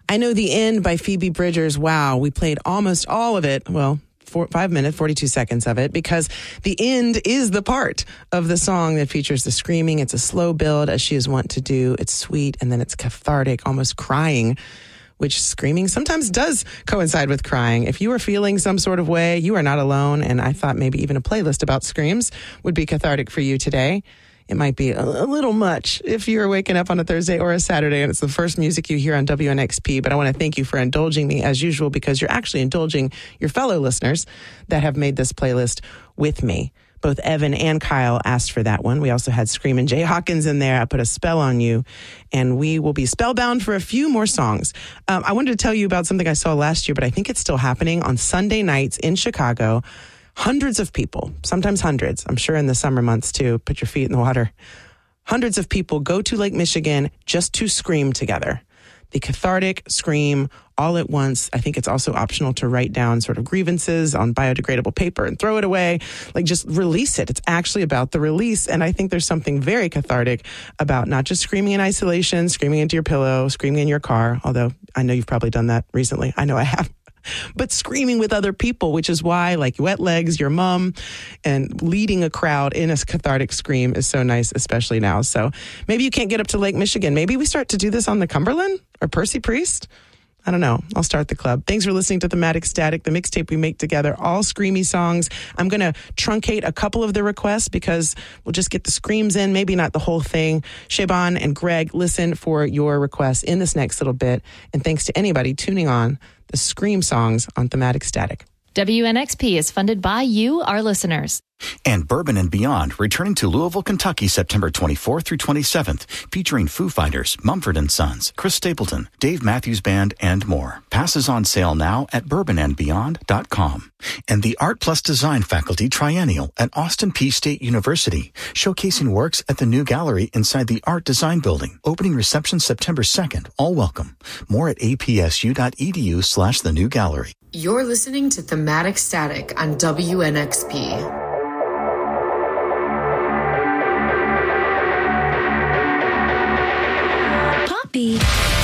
I Know the End by Phoebe Bridgers. Wow, we played almost all of it. Well, 5 minutes, 42 seconds of it, because the end is the part of the song that features the screaming. It's a slow build, as she is wont to do. It's sweet, and then it's cathartic, almost crying, which screaming sometimes does coincide with crying. If you are feeling some sort of way, you are not alone, and I thought maybe even a playlist about screams would be cathartic for you today. It might be a little much if you're waking up on a Thursday or a Saturday and it's the first music you hear on WNXP. But I want to thank you for indulging me as usual, because you're actually indulging your fellow listeners that have made this playlist with me. Both Evan and Kyle asked for that one. We also had Screamin' Jay Hawkins in there. I Put a Spell on You. And we will be spellbound for a few more songs. I wanted to tell you about something I saw last year, but I think it's still happening on Sunday nights in Chicago. Hundreds of people, sometimes hundreds, I'm sure in the summer months too, put your feet in the water. Hundreds of people go to Lake Michigan just to scream together. The cathartic scream all at once. I think it's also optional to write down sort of grievances on biodegradable paper and throw it away. Like, just release it. It's actually about the release. And I think there's something very cathartic about not just screaming in isolation, screaming into your pillow, screaming in your car, although I know you've probably done that recently. I know I have. But screaming with other people, which is why, like Wet Legs, your mom, and leading a crowd in a cathartic scream is so nice, especially now. So maybe you can't get up to Lake Michigan. Maybe we start to do this on the Cumberland or Percy Priest. I don't know. I'll start the club. Thanks for listening to Thematic Static, the mixtape we make together, all screamy songs. I'm going to truncate a couple of the requests because we'll just get the screams in, maybe not the whole thing. Shaban and Greg, listen for your requests in this next little bit. And thanks to anybody tuning on the Scream songs on Thematic Static. WNXP is funded by you, our listeners. And Bourbon and Beyond, returning to Louisville, Kentucky, September 24th through 27th, featuring Foo Fighters, Mumford & Sons, Chris Stapleton, Dave Matthews Band, and more. Passes on sale now at bourbonandbeyond.com. And the Art Plus Design Faculty Triennial at Austin Peay State University, showcasing works at the New Gallery inside the Art Design Building. Opening reception September 2nd. All welcome. More at apsu.edu/the New Gallery. You're listening to Thematic Static on WNXP. Poppy.